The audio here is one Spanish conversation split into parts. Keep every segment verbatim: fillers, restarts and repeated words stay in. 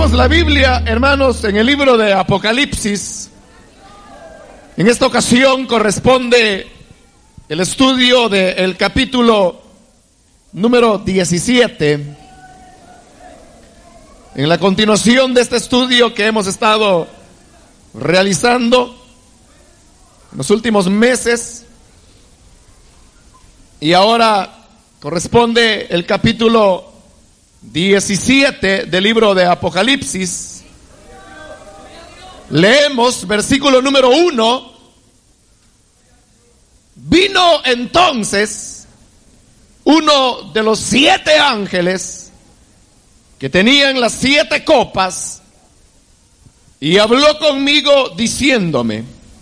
Abrimos la Biblia, hermanos, en el libro de Apocalipsis. En esta ocasión corresponde el estudio del capítulo número diecisiete. En la continuación de este estudio que hemos estado realizando en los últimos meses, y ahora corresponde el capítulo diecisiete del libro de Apocalipsis. Leemos versículo número uno. Vino entonces uno de los siete ángeles que tenían las siete copas y habló conmigo diciéndome: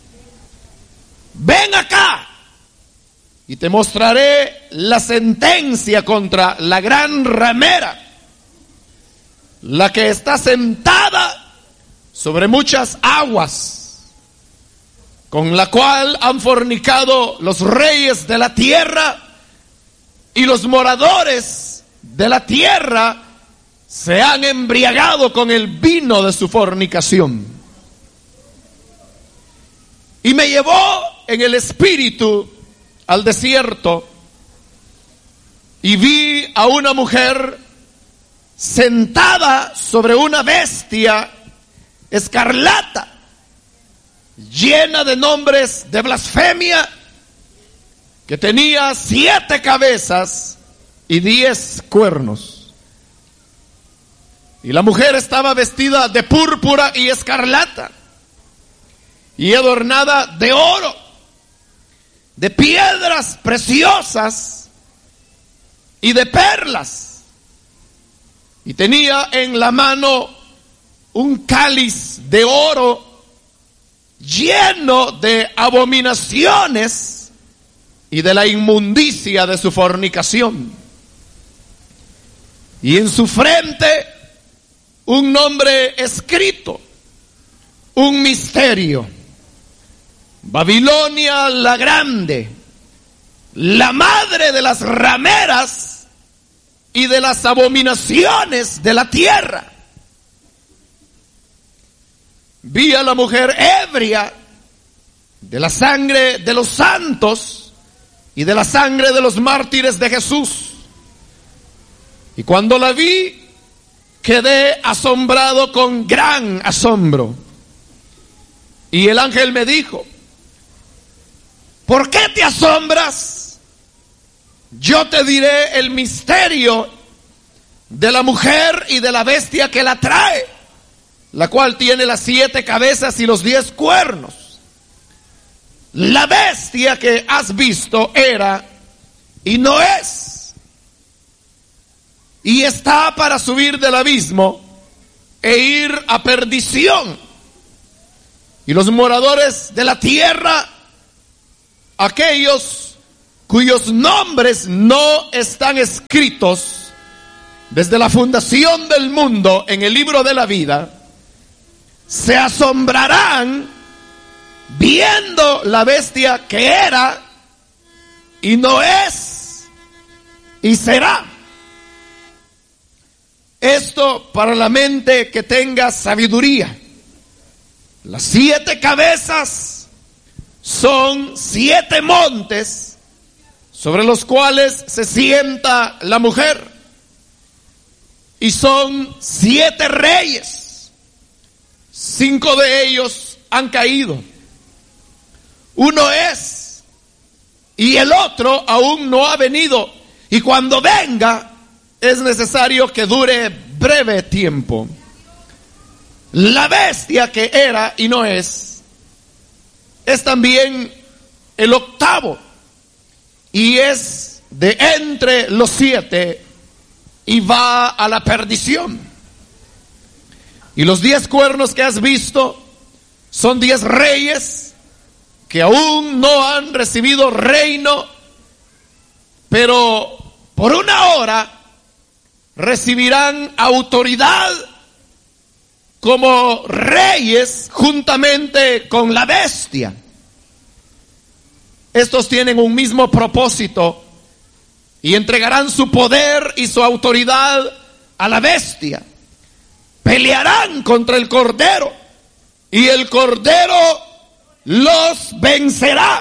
ven acá y te mostraré la sentencia contra la gran ramera, la que está sentada sobre muchas aguas, con la cual han fornicado los reyes de la tierra, y los moradores de la tierra se han embriagado con el vino de su fornicación. Y me llevó en el espíritu al desierto, y vi a una mujer sentada sobre una bestia escarlata, llena de nombres de blasfemia, que tenía siete cabezas y diez cuernos. Y la mujer estaba vestida de púrpura y escarlata, y adornada de oro, de piedras preciosas y de perlas, y tenía en la mano un cáliz de oro lleno de abominaciones y de la inmundicia de su fornicación, y en su frente un nombre escrito, un misterio: Babilonia la Grande, la madre de las rameras y de las abominaciones de la tierra. Vi a la mujer ebria de la sangre de los santos y de la sangre de los mártires de Jesús. Y cuando la vi, quedé asombrado con gran asombro. Y el ángel me dijo: ¿por qué te asombras? Yo te diré el misterio de la mujer y de la bestia que la trae, la cual tiene las siete cabezas y los diez cuernos. La bestia que has visto era y no es, y está para subir del abismo e ir a perdición. Y los moradores de la tierra, aquellos cuyos nombres no están escritos desde la fundación del mundo en el libro de la vida, se asombrarán viendo la bestia que era y no es y será. Esto para la mente que tenga sabiduría. Las siete cabezas son siete montes sobre los cuales se sienta la mujer, y son siete reyes. Cinco de ellos han caído. Uno es, y el otro aún no ha venido, y cuando venga es necesario que dure breve tiempo. La bestia que era y no es, es también el octavo, y es de entre los siete, y va a la perdición. Y los diez cuernos que has visto son diez reyes que aún no han recibido reino, pero por una hora recibirán autoridad como reyes juntamente con la bestia. Estos tienen un mismo propósito y entregarán su poder y su autoridad a la bestia. pelearán contra el Cordero y el Cordero los vencerá.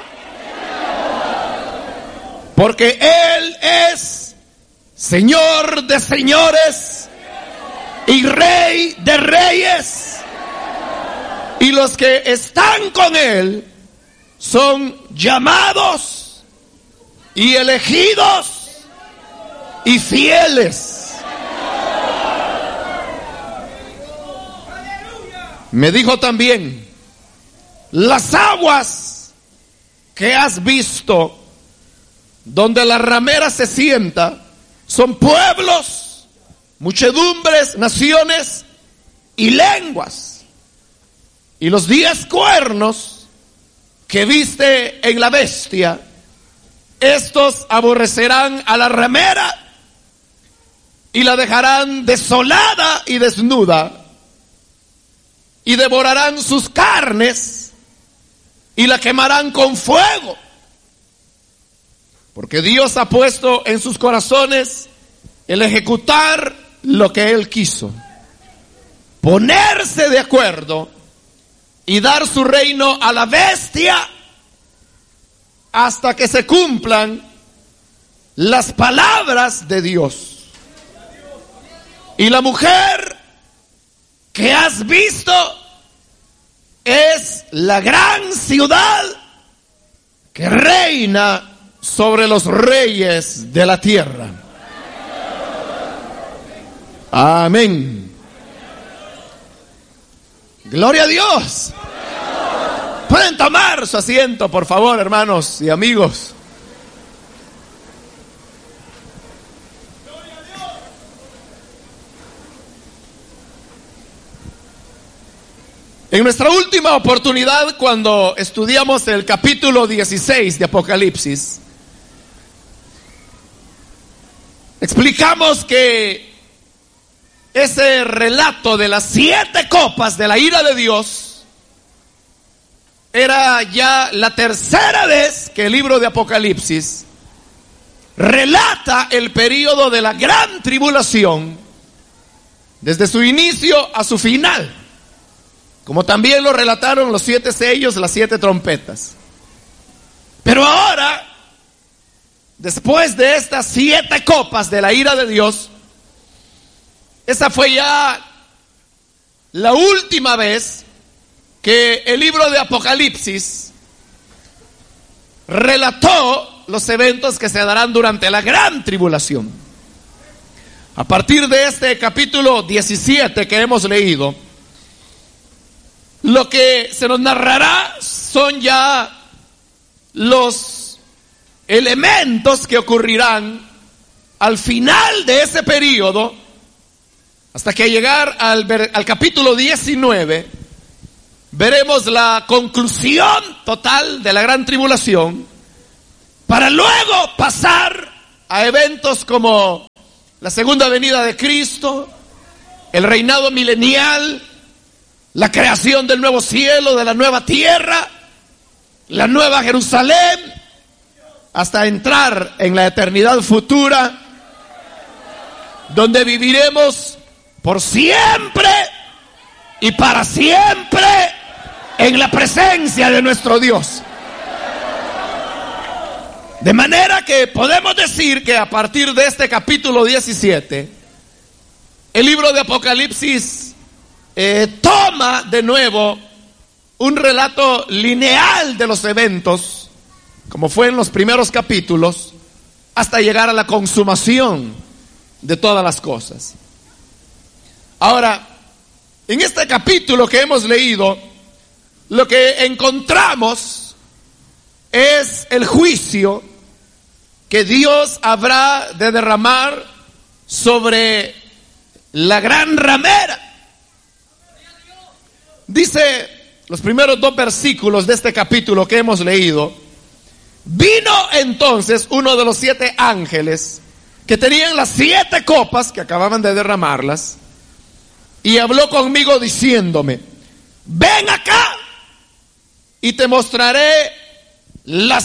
Porque Él es Señor de señores y Rey de reyes. Y los que están con Él son llamados y elegidos y fieles. Me dijo también, las aguas que has visto donde la ramera se sienta son pueblos, muchedumbres, naciones y lenguas. Y los diez cuernos que viste en la bestia, estos aborrecerán a la ramera y la dejarán desolada y desnuda, y devorarán sus carnes y la quemarán con fuego. Porque Dios ha puesto en sus corazones el ejecutar lo que Él quiso, ponerse de acuerdo y dar su reino a la bestia hasta que se cumplan las palabras de Dios. Y la mujer que has visto es la gran ciudad que reina sobre los reyes de la tierra. Amén. Gloria a Dios. Pueden tomar su asiento, por favor, hermanos y amigos. En nuestra última oportunidad, cuando estudiamos el capítulo dieciséis de Apocalipsis, explicamos que ese relato de las siete copas de la ira de Dios era ya la tercera vez que el libro de Apocalipsis relata el período de la gran tribulación desde su inicio a su final, como también lo relataron los siete sellos, las siete trompetas. Pero ahora, después de estas siete copas de la ira de Dios, esa fue ya la última vez que el libro de Apocalipsis relató los eventos que se darán durante la gran tribulación. A partir de este capítulo diecisiete que hemos leído, lo que se nos narrará son ya los elementos que ocurrirán al final de ese periodo, hasta que llegar al, al capítulo diecinueve, veremos la conclusión total de la gran tribulación, para luego pasar a eventos como la segunda venida de Cristo, el reinado milenial, la creación del nuevo cielo, de la nueva tierra, la nueva Jerusalén, hasta entrar en la eternidad futura, donde viviremos por siempre y para siempre en la presencia de nuestro Dios. De manera que podemos decir que a partir de este capítulo diecisiete, el libro de Apocalipsis eh, toma de nuevo un relato lineal de los eventos, como fue en los primeros capítulos, hasta llegar a la consumación de todas las cosas. Ahora, en este capítulo que hemos leído, lo que encontramos es el juicio que Dios habrá de derramar sobre la gran ramera. Dice los primeros dos versículos de este capítulo que hemos leído: vino entonces uno de los siete ángeles que tenían las siete copas, que acababan de derramarlas, y habló conmigo diciéndome: ven acá y te mostraré la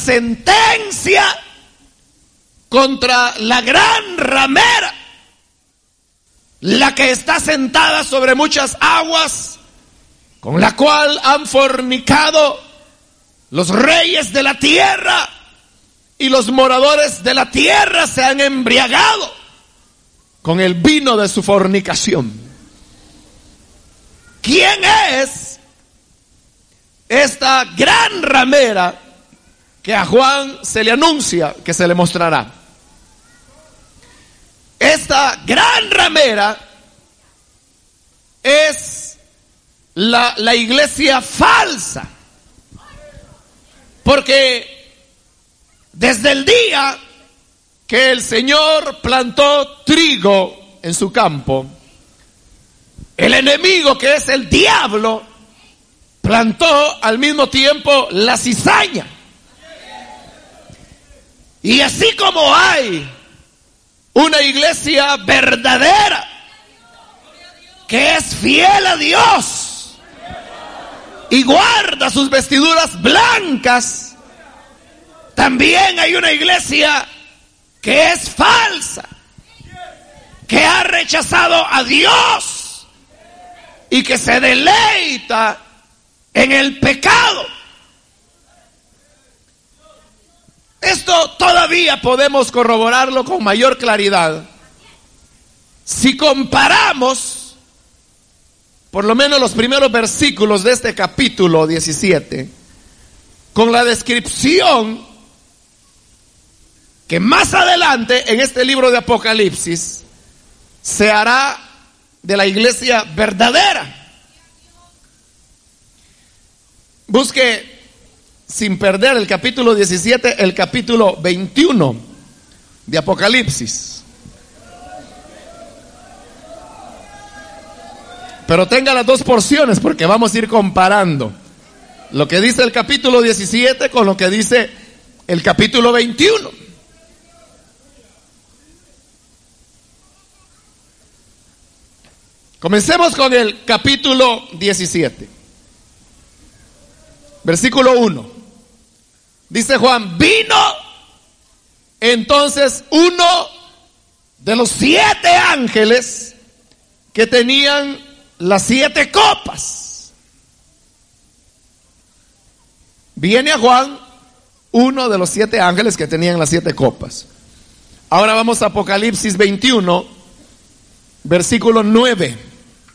sentencia contra la gran ramera, la que está sentada sobre muchas aguas, con la cual han fornicado los reyes de la tierra, y los moradores de la tierra se han embriagado con el vino de su fornicación. ¿Quién es esta gran ramera que a Juan se le anuncia que se le mostrará? Esta gran ramera es la, la iglesia falsa, porque desde el día que el Señor plantó trigo en su campo, el enemigo, que es el diablo, plantó al mismo tiempo la cizaña. Y así como hay una iglesia verdadera que es fiel a Dios y guarda sus vestiduras blancas, también hay una iglesia que es falsa, que ha rechazado a Dios y que se deleita en el pecado. Esto todavía podemos corroborarlo con mayor claridad si comparamos por lo menos los primeros versículos de este capítulo diecisiete con la descripción que más adelante en este libro de Apocalipsis se hará de la iglesia verdadera. Busque, sin perder el capítulo diecisiete, el capítulo veintiuno de Apocalipsis. Pero tenga las dos porciones, porque vamos a ir comparando lo que dice el capítulo diecisiete con lo que dice el capítulo veintiuno. Comencemos con el capítulo diecisiete, versículo uno. Dice Juan: vino entonces uno de los siete ángeles que tenían las siete copas. Viene a Juan uno de los siete ángeles que tenían las siete copas. Ahora vamos a Apocalipsis veintiuno, versículo nueve.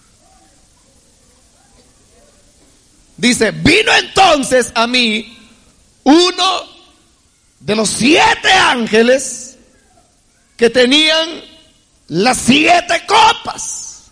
Dice: vino entonces a mí uno de los siete ángeles que tenían las siete copas.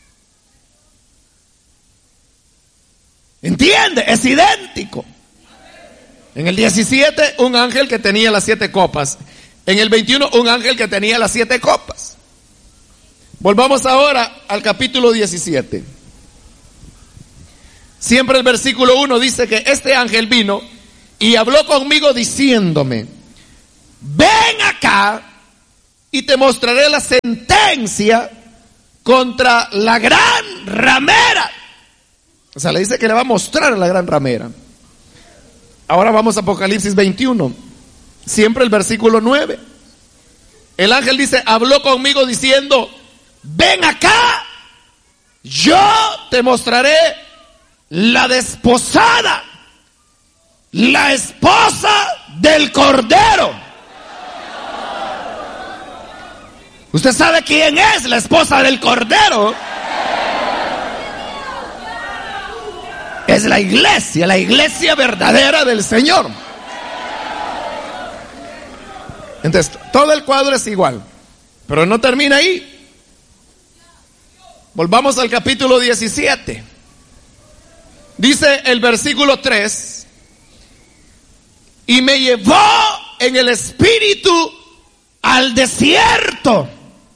¿Entiende? Es idéntico. En el diecisiete un ángel que tenía las siete copas. En el veintiuno un ángel que tenía las siete copas. Volvamos ahora al capítulo diecisiete. Siempre el versículo uno dice que este ángel vino y habló conmigo diciéndome: ven acá y te mostraré la sentencia contra la gran ramera. O sea, le dice que le va a mostrar a la gran ramera. Ahora vamos a Apocalipsis veintiuno, siempre el versículo nueve. El ángel dice: habló conmigo diciendo: ven acá, yo te mostraré la desposada, la esposa del Cordero. ¿Usted sabe quién es la esposa del Cordero? Es la iglesia, la iglesia verdadera del Señor. Entonces, todo el cuadro es igual, pero no termina ahí. Volvamos al capítulo diecisiete. Dice el versículo tres: y me llevó en el espíritu al desierto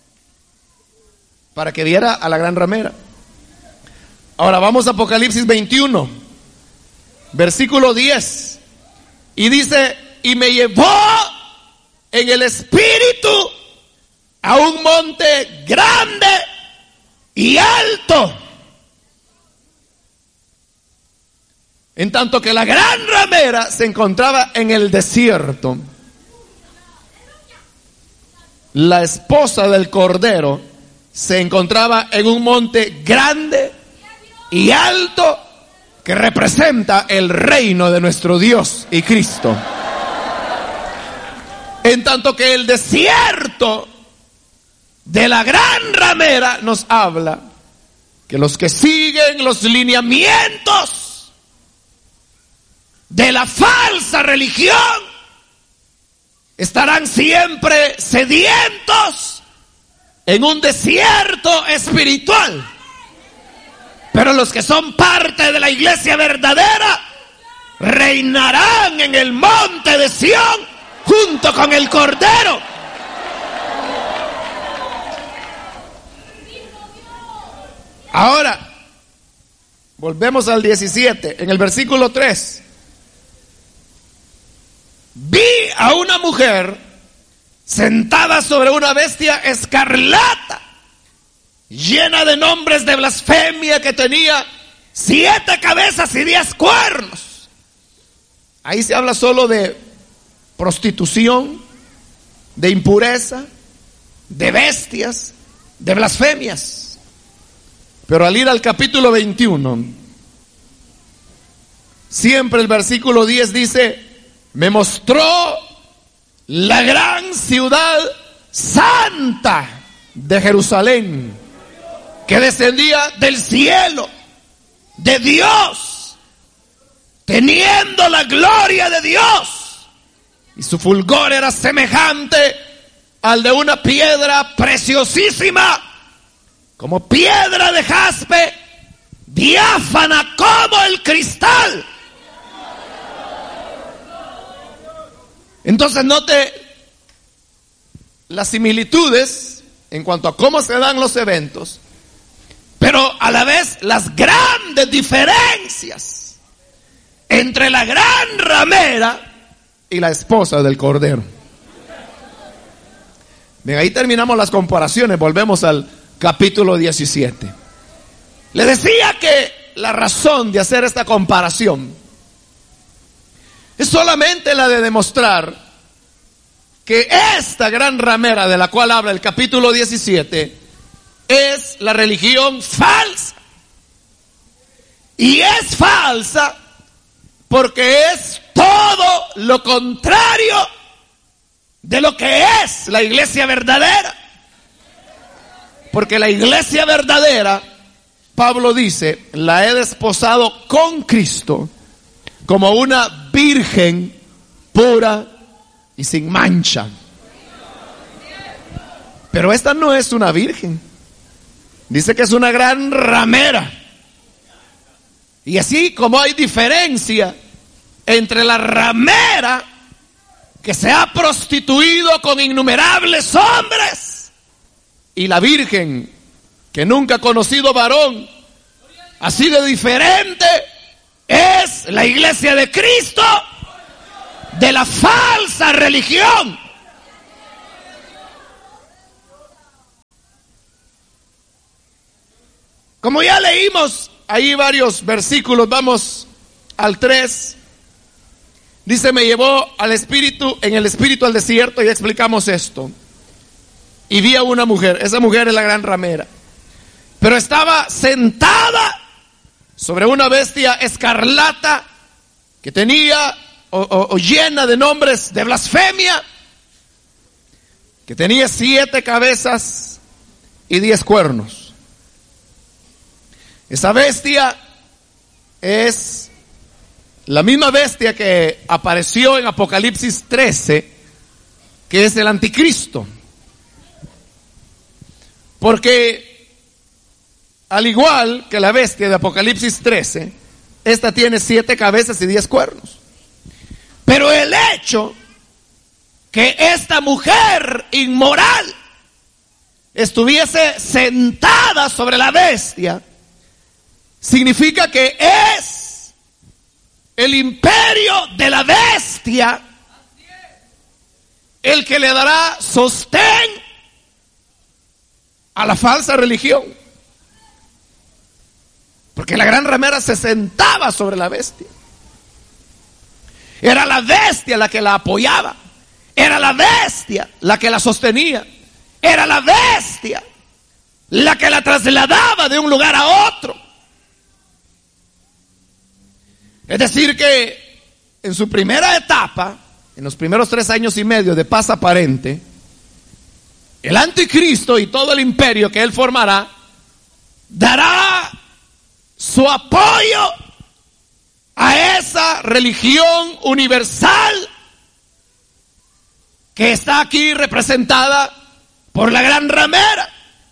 para que viera a la gran ramera. Ahora vamos a Apocalipsis veintiuno, versículo diez. Y dice: y me llevó en el espíritu a un monte grande y alto, en tanto que la gran ramera se encontraba en el desierto. La esposa del Cordero se encontraba en un monte grande y alto que representa el reino de nuestro Dios y Cristo. En tanto que el desierto de la gran ramera nos habla que los que siguen los lineamientos de la falsa religión estarán siempre sedientos en un desierto espiritual. Pero los que son parte de la iglesia verdadera reinarán en el monte de Sión junto con el Cordero. Ahora, volvemos al diecisiete, en el versículo tres. Vi a una mujer sentada sobre una bestia escarlata, llena de nombres de blasfemia, que tenía siete cabezas y diez cuernos. Ahí se habla solo de prostitución, de impureza, de bestias, de blasfemias. Pero al ir al capítulo veintiuno, siempre el versículo diez dice: me mostró la gran ciudad santa de Jerusalén, que descendía del cielo de Dios, teniendo la gloria de Dios, y su fulgor era semejante al de una piedra preciosísima, como piedra de jaspe, diáfana como el cristal. Entonces note las similitudes en cuanto a cómo se dan los eventos, pero a la vez las grandes diferencias entre la gran ramera y la esposa del Cordero. Bien, ahí terminamos las comparaciones, volvemos al capítulo diecisiete. Le decía que la razón de hacer esta comparación es solamente la de demostrar que esta gran ramera de la cual habla el capítulo diecisiete es la religión falsa. Y es falsa porque es todo lo contrario de lo que es la iglesia verdadera. Porque la iglesia verdadera, Pablo dice, la he desposado con Cristo como una virgen pura y sin mancha. Pero esta no es una virgen. Dice que es una gran ramera. Y así como hay diferencia entre la ramera que se ha prostituido con innumerables hombres y la virgen que nunca ha conocido varón, así de diferente es la iglesia de Cristo de la falsa religión. Como ya leímos ahí varios versículos, vamos al tres. Dice: me llevó al espíritu, en el espíritu al desierto, y explicamos esto. Y vi a una mujer, esa mujer es la gran ramera, pero estaba sentada sobre una bestia escarlata que tenía o, o, o llena de nombres de blasfemia, que tenía siete cabezas y diez cuernos. Esa bestia es la misma bestia que apareció en Apocalipsis trece, que es el anticristo. Porque al igual que la bestia de Apocalipsis trece, esta tiene siete cabezas y diez cuernos. Pero el hecho que esta mujer inmoral estuviese sentada sobre la bestia significa que es el imperio de la bestia el que le dará sostén a la falsa religión. Porque la gran ramera se sentaba sobre la bestia. Era la bestia la que la apoyaba. Era la bestia la que la sostenía. Era la bestia la que la trasladaba de un lugar a otro. Es decir que en su primera etapa, en los primeros tres años y medio de paz aparente, el anticristo y todo el imperio que él formará dará su apoyo a esa religión universal que está aquí representada por la gran ramera.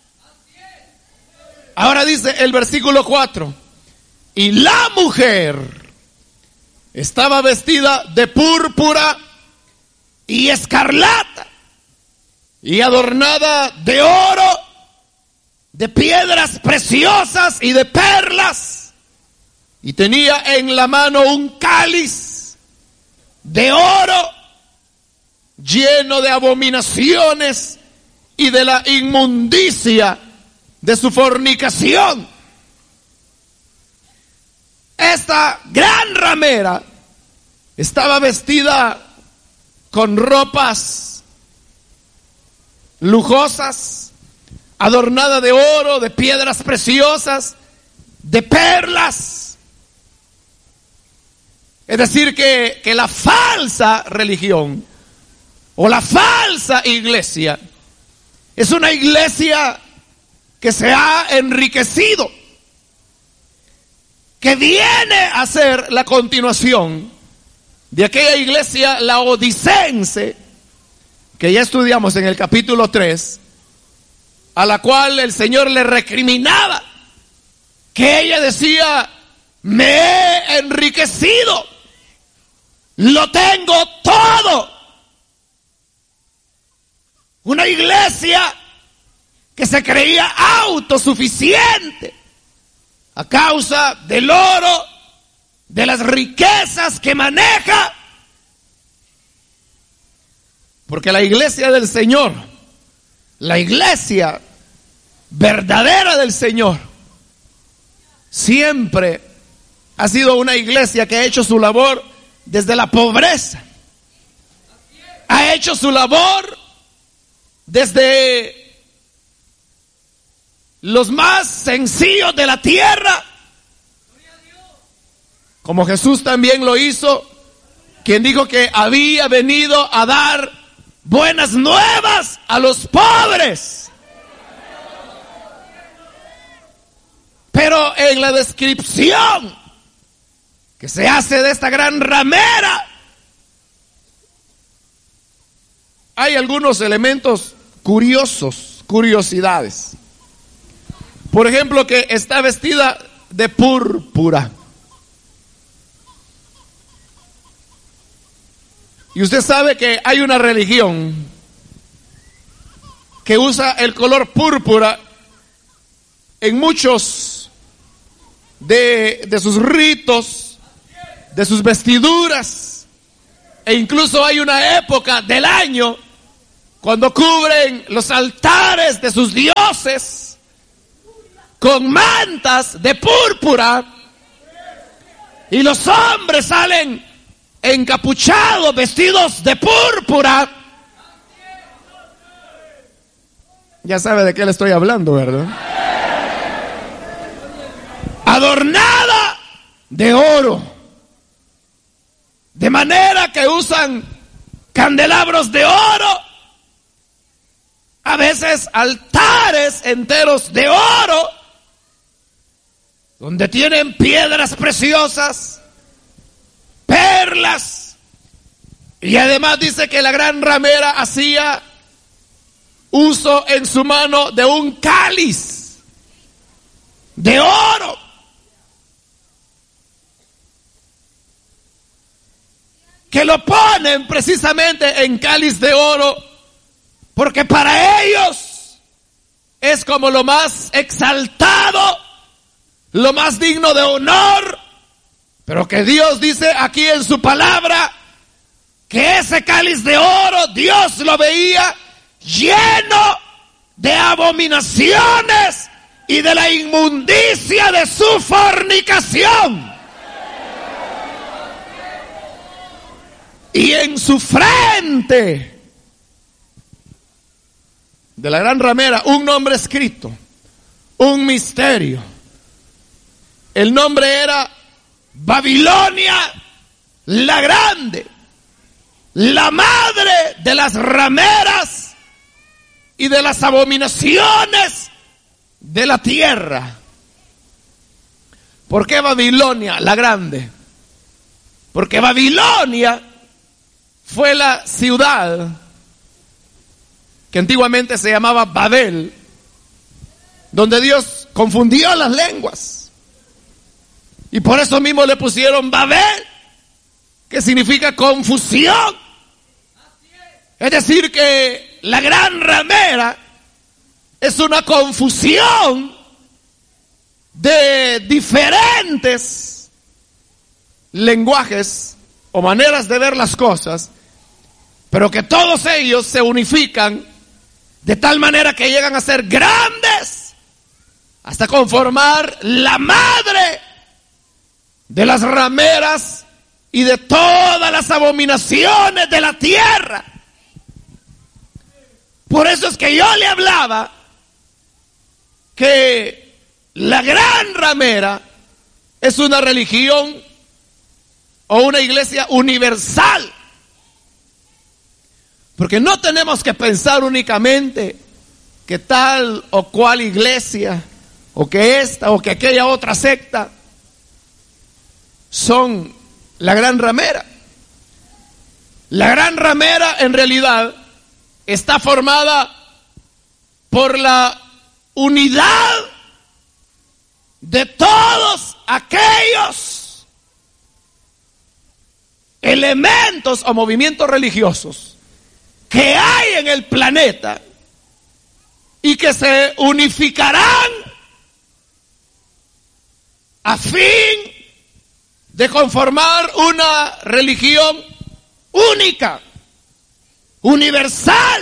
Ahora dice el versículo cuatro, y la mujer estaba vestida de púrpura y escarlata y adornada de oro, de piedras preciosas y de perlas, y tenía en la mano un cáliz de oro lleno de abominaciones y de la inmundicia de su fornicación. Esta gran ramera estaba vestida con ropas lujosas, adornada de oro, de piedras preciosas, de perlas. Es decir, que, que la falsa religión o la falsa iglesia es una iglesia que se ha enriquecido, que viene a ser la continuación de aquella iglesia laodicense que ya estudiamos en el capítulo tres, a la cual el Señor le recriminaba que ella decía: me he enriquecido, lo tengo todo. Una iglesia que se creía autosuficiente a causa del oro, de las riquezas que maneja. Porque la iglesia del Señor, la iglesia verdadera del Señor, siempre ha sido una iglesia que ha hecho su labor desde la pobreza. Ha hecho su labor desde los más sencillos de la tierra, como Jesús también lo hizo, quien dijo que había venido a dar buenas nuevas a los pobres. Pero en la descripción que se hace de esta gran ramera, hay algunos elementos curiosos, curiosidades. Por ejemplo, que está vestida de púrpura. Y usted sabe que hay una religión que usa el color púrpura en muchos de, de sus ritos, de sus vestiduras, e incluso hay una época del año cuando cubren los altares de sus dioses con mantas de púrpura, y los hombres salen encapuchados, vestidos de púrpura. Ya sabe de qué le estoy hablando, ¿verdad? Adornada de oro, de manera que usan candelabros de oro, a veces altares enteros de oro, donde tienen piedras preciosas, perlas, y además dice que la gran ramera hacía uso en su mano de un cáliz de oro. Que lo ponen precisamente en cáliz de oro, porque para ellos es como lo más exaltado, lo más digno de honor, pero que Dios dice aquí en su palabra que ese cáliz de oro Dios lo veía lleno de abominaciones y de la inmundicia de su fornicación. Y en su frente de la gran ramera un nombre escrito: un misterio. El nombre era Babilonia la Grande, la madre de las rameras y de las abominaciones de la tierra. ¿Por qué Babilonia la Grande? Porque Babilonia fue la ciudad que antiguamente se llamaba Babel, donde Dios confundió las lenguas. Y por eso mismo le pusieron Babel, que significa confusión. Es decir, que la gran ramera es una confusión de diferentes lenguajes o maneras de ver las cosas, pero que todos ellos se unifican de tal manera que llegan a ser grandes hasta conformar la madre de las rameras y de todas las abominaciones de la tierra. Por eso es que yo le hablaba que la gran ramera es una religión o una iglesia universal. Porque no tenemos que pensar únicamente que tal o cual iglesia, o que esta o que aquella otra secta son la gran ramera. La gran ramera en realidad está formada por la unidad de todos aquellos elementos o movimientos religiosos que hay en el planeta y que se unificarán a fin de conformar una religión única, universal.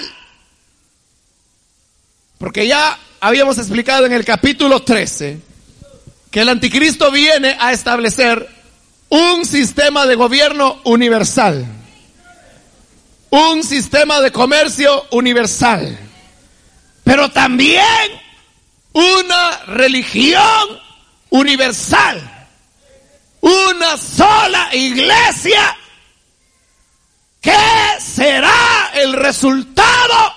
Porque ya habíamos explicado en el capítulo trece que el anticristo viene a establecer un sistema de gobierno universal, un sistema de comercio universal, pero también una religión universal, una sola iglesia que será el resultado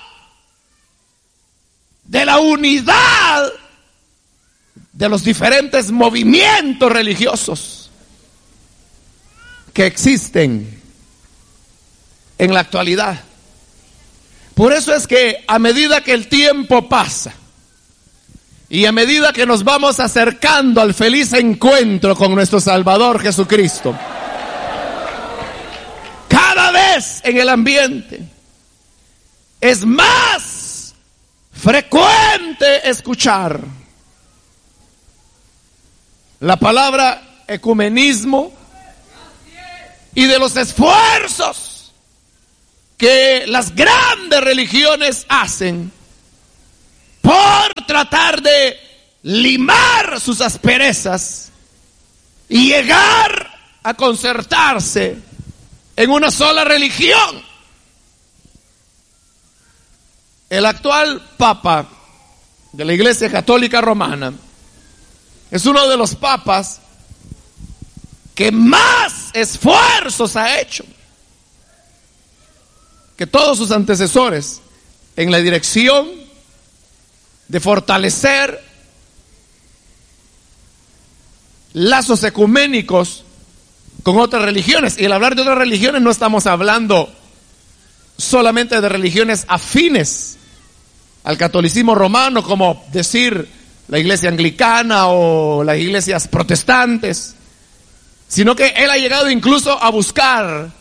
de la unidad de los diferentes movimientos religiosos que existen en la actualidad. Por eso es que a medida que el tiempo pasa y a medida que nos vamos acercando al feliz encuentro con nuestro Salvador Jesucristo, cada vez en el ambiente es más frecuente escuchar la palabra ecumenismo y de los esfuerzos que las grandes religiones hacen por tratar de limar sus asperezas y llegar a concertarse en una sola religión. El actual Papa de la Iglesia Católica Romana es uno de los papas que más esfuerzos ha hecho que todos sus antecesores en la dirección de fortalecer lazos ecuménicos con otras religiones. Y al hablar de otras religiones no estamos hablando solamente de religiones afines al catolicismo romano, como decir la iglesia anglicana o las iglesias protestantes, sino que él ha llegado incluso a buscar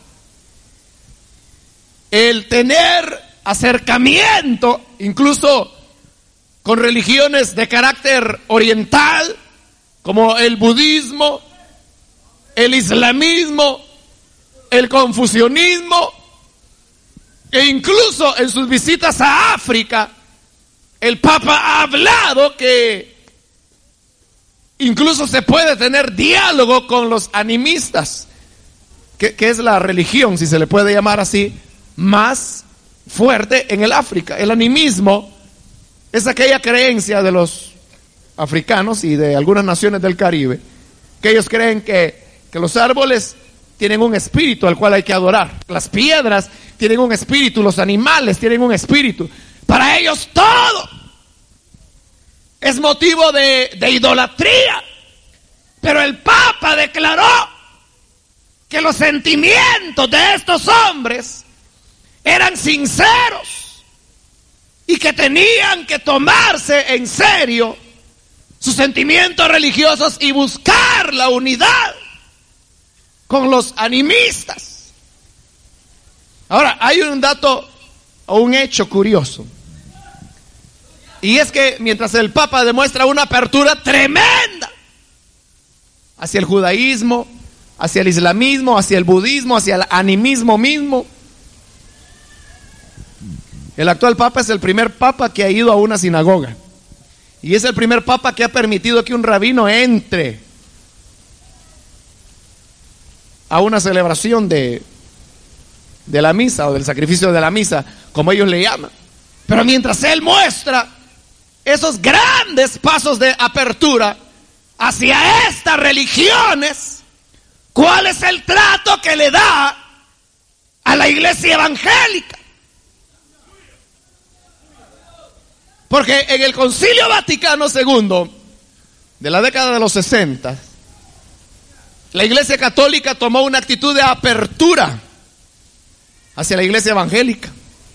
el tener acercamiento incluso con religiones de carácter oriental, como el budismo, el islamismo, el confucianismo, e incluso en sus visitas a África, el Papa ha hablado que incluso se puede tener diálogo con los animistas, que, que es la religión, si se le puede llamar así, más fuerte en el África. El animismo es aquella creencia de los africanos y de algunas naciones del Caribe, que ellos creen que, que los árboles tienen un espíritu al cual hay que adorar. Las piedras tienen un espíritu, los animales tienen un espíritu. Para ellos todo es motivo de, de idolatría. Pero el Papa declaró que los sentimientos de estos hombres eran sinceros y que tenían que tomarse en serio sus sentimientos religiosos y buscar la unidad con los animistas. Ahora, hay un dato o un hecho curioso, y es que mientras el Papa demuestra una apertura tremenda hacia el judaísmo, hacia el islamismo, hacia el budismo, hacia el animismo mismo, el actual Papa es el primer Papa que ha ido a una sinagoga, y es el primer Papa que ha permitido que un rabino entre a una celebración de, de la misa o del sacrificio de la misa, como ellos le llaman. Pero mientras él muestra esos grandes pasos de apertura hacia estas religiones, ¿cuál es el trato que le da a la iglesia evangélica? Porque en el Concilio Vaticano segundo de la década de los sesenta, la Iglesia Católica tomó una actitud de apertura hacia la Iglesia Evangélica.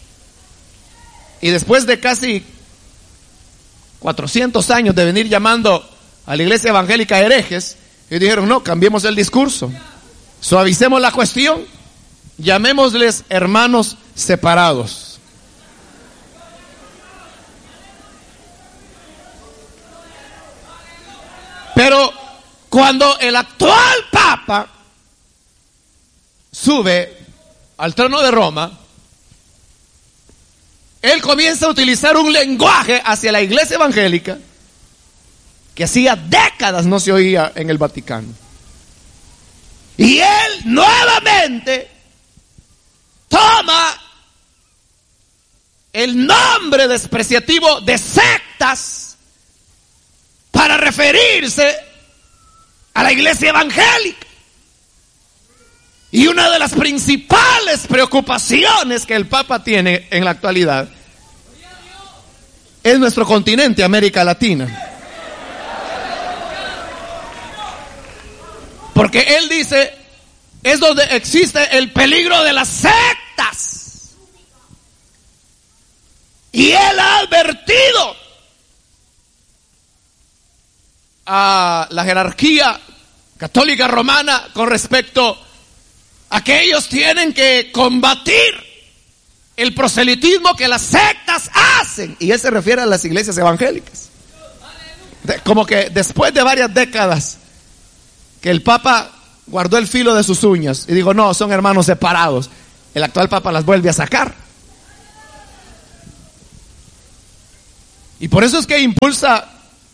Y después de casi cuatrocientos años de venir llamando a la Iglesia Evangélica herejes, ellos dijeron: no, cambiemos el discurso, suavicemos la cuestión, llamémosles hermanos separados. Pero cuando el actual Papa sube al trono de Roma, él comienza a utilizar un lenguaje hacia la iglesia evangélica que hacía décadas no se oía en el Vaticano. Y él nuevamente toma el nombre despreciativo de sectas para referirse a la iglesia evangélica. Y una de las principales preocupaciones que el Papa tiene en la actualidad es nuestro continente, América Latina. Porque él dice, es donde existe el peligro de las sectas. Y él ha advertido a la jerarquía católica romana con respecto a que ellos tienen que combatir el proselitismo que las sectas hacen. Y él se refiere a las iglesias evangélicas. De, como que después de varias décadas que el Papa guardó el filo de sus uñas y dijo, no, son hermanos separados, el actual Papa las vuelve a sacar. Y por eso es que impulsa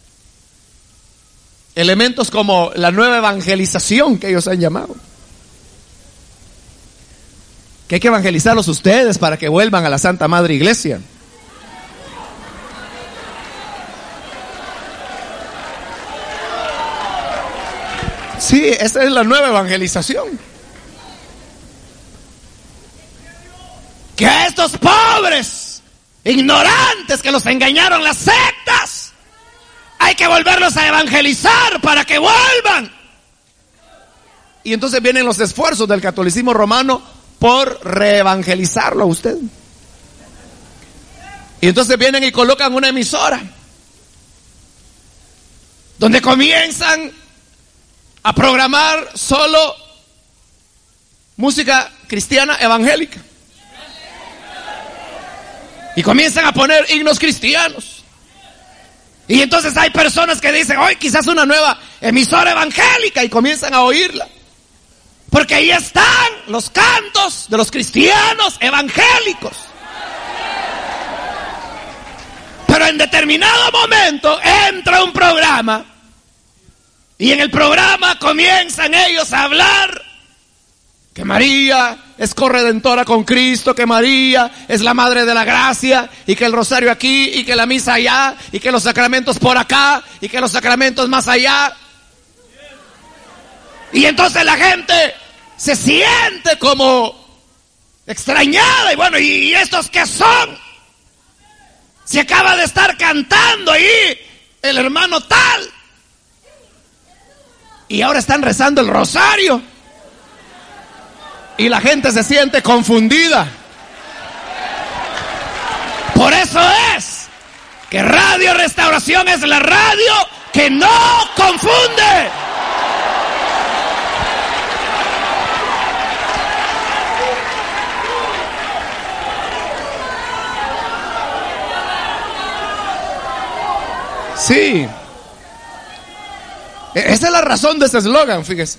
elementos como la nueva evangelización que ellos han llamado. Que hay que evangelizarlos ustedes para que vuelvan a la Santa Madre Iglesia. Sí, esa es la nueva evangelización. Que a estos pobres, ignorantes que los engañaron las sectas, hay que volverlos a evangelizar para que vuelvan. Y entonces vienen los esfuerzos del catolicismo romano por reevangelizarlo a usted. Y entonces vienen y colocan una emisora donde comienzan a programar solo música cristiana evangélica. Y comienzan a poner himnos cristianos. Y entonces hay personas que dicen, hoy quizás una nueva emisora evangélica, y comienzan a oírla. Porque ahí están los cantos de los cristianos evangélicos. Pero en determinado momento entra un programa y en el programa comienzan ellos a hablar que María es corredentora con Cristo, que María es la madre de la gracia, y que el rosario aquí, y que la misa allá, y que los sacramentos por acá, y que los sacramentos más allá. Y entonces la gente se siente como extrañada, y bueno, ¿y estos qué son? Se acaba de estar cantando ahí el hermano tal, y ahora están rezando el rosario, y la gente se siente confundida. Por eso es que Radio Restauración es la radio que no confunde. Sí. Esa es la razón de ese eslogan, fíjese.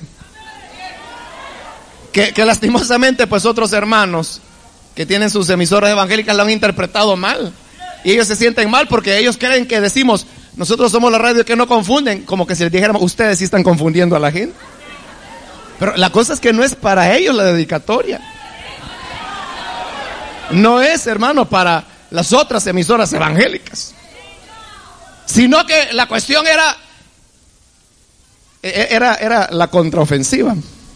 Que, que lastimosamente pues otros hermanos que tienen sus emisoras evangélicas lo han interpretado mal. Y ellos se sienten mal porque ellos creen que decimos, nosotros somos la radio que no confunden, como que si les dijéramos, ustedes sí están confundiendo a la gente. Pero la cosa es que no es para ellos la dedicatoria. No es, hermano, para las otras emisoras evangélicas. Sino que la cuestión era, era, era la contraofensiva.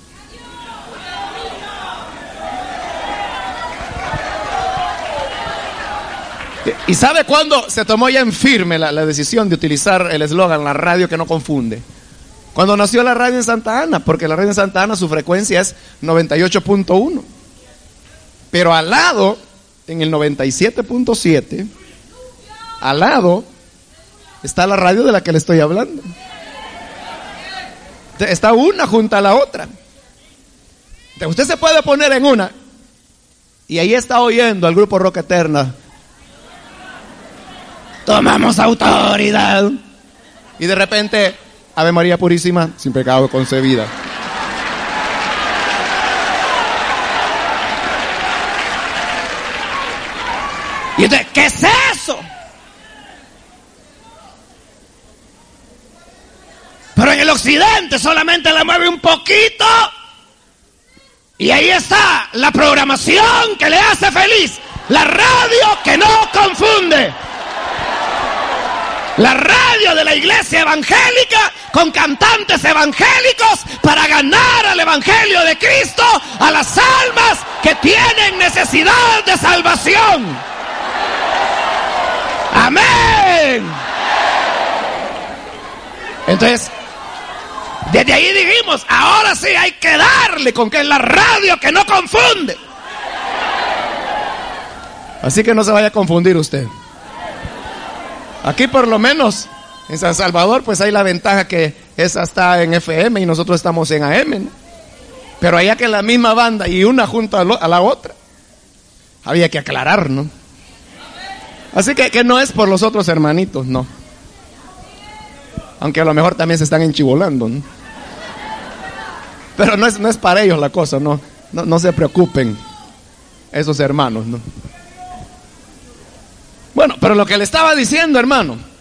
¿Y sabe cuándo se tomó ya en firme la, la decisión de utilizar el eslogan, la radio que no confunde? Cuando nació la radio en Santa Ana, porque la radio en Santa Ana su frecuencia es noventa y ocho punto uno. Pero al lado, en el noventa y siete punto siete, al lado está la radio de la que le estoy hablando. Está una junto a la otra. Usted se puede poner en una y ahí está oyendo al grupo Roca Eterna. Tomamos autoridad. Y de repente, Ave María Purísima, sin pecado concebida. Y entonces, ¿qué es eso? Pero en el occidente solamente la mueve un poquito. Y ahí está la programación que le hace feliz. La radio que no confunde. La radio de la iglesia evangélica con cantantes evangélicos para ganar al evangelio de Cristo a las almas que tienen necesidad de salvación. Amén. Entonces, desde ahí dijimos, ahora sí hay que darle con que es la radio que no confunde. Así que no se vaya a confundir usted. Aquí por lo menos en San Salvador pues hay la ventaja que esa está en F M y nosotros estamos en A M, ¿no? Pero allá que la misma banda y una junto a, lo, a la otra, había que aclarar, ¿no? Así que, que no es por los otros hermanitos, no. Aunque a lo mejor también se están enchibolando, ¿no? Pero no es, no es para ellos la cosa, no, no, no se preocupen esos hermanos, ¿no? Bueno, pero lo que le estaba diciendo, hermano,